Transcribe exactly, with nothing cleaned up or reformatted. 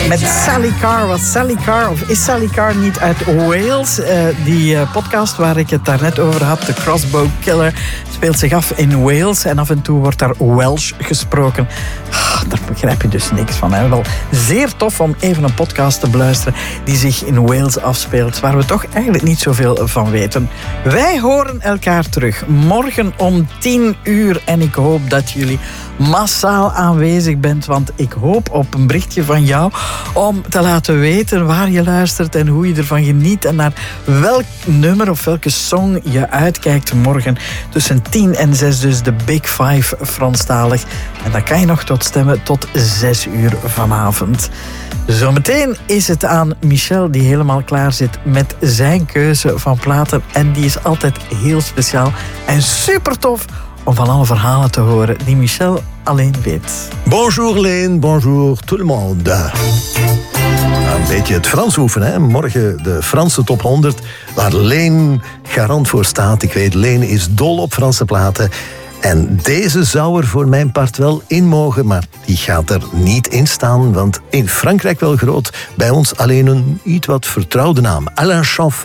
Met Sally Carr. Was Sally Carr, of is Sally Carr niet uit Wales? Uh, die uh, podcast waar ik het daarnet over had, The Crossbow Killer, speelt zich af in Wales. En af en toe wordt daar Welsh gesproken. Oh, daar begrijp je dus niks van. Hè. Wel zeer tof om even een podcast te beluisteren die zich in Wales afspeelt, waar we toch eigenlijk niet zoveel van weten. Wij horen elkaar terug morgen om tien uur. En ik hoop dat jullie massaal aanwezig bent, want ik hoop op een berichtje van jou om te laten weten waar je luistert en hoe je ervan geniet en naar welk nummer of welke song je uitkijkt morgen tussen tien en zes, dus de Big Five Franstalig. En dan kan je nog tot stemmen tot zes uur vanavond. Zometeen is het aan Michel die helemaal klaar zit met zijn keuze van platen en die is altijd heel speciaal en super tof om van alle verhalen te horen die Michel alleen weet. Bonjour Leen, bonjour tout le monde. Een beetje het Frans oefenen, hè? Morgen de Franse top honderd, waar Leen garant voor staat. Ik weet, Leen is dol op Franse platen. En deze zou er voor mijn part wel in mogen, maar die gaat er niet in staan, want in Frankrijk wel groot, bij ons alleen een iets wat vertrouwde naam. Alain Chamfort.